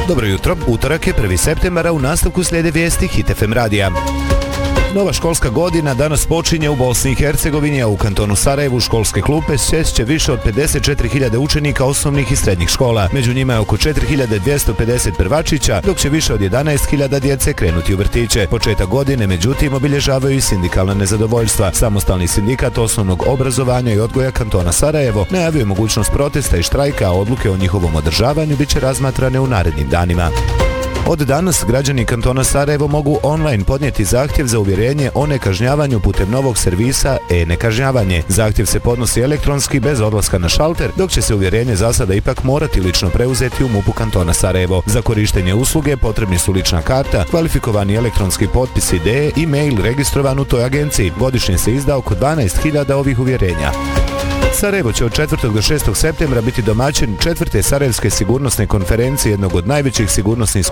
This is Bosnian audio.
Dobro jutro, utorak je 1. septembara, u nastavku slijede vijesti Hit FM radija. Nova školska godina danas počinje u Bosni i Hercegovini, a u kantonu Sarajevu školske klupe sjest će više od 54.000 učenika osnovnih i srednjih škola. Među njima je oko 4.250 prvačića, dok će više od 11.000 djece krenuti u vrtiće. Početak godine, međutim, obilježavaju i sindikalna nezadovoljstva. Samostalni sindikat osnovnog obrazovanja i odgoja kantona Sarajevo najavio je mogućnost protesta i štrajka, a odluke o njihovom održavanju bit će razmatrane u narednim danima. Od danas građani kantona Sarajevo mogu online podnijeti zahtjev za uvjerenje o nekažnjavanju putem novog servisa e-nekažnjavanje. Zahtjev se podnosi elektronski bez odlaska na šalter, dok će se uvjerenje za sada ipak morati lično preuzeti u MUP-u kantona Sarajevo. Za korištenje usluge potrebni su lična karta, kvalifikovani elektronski potpis ID i mail registrovan u toj agenciji. Godišnje se izda oko 12.000 ovih uvjerenja. Sarajevo će od 4. do 6. septembra biti domaćin 4. Sarajevske sigurnosne konferencije, jednog od najvećih sigurnosnih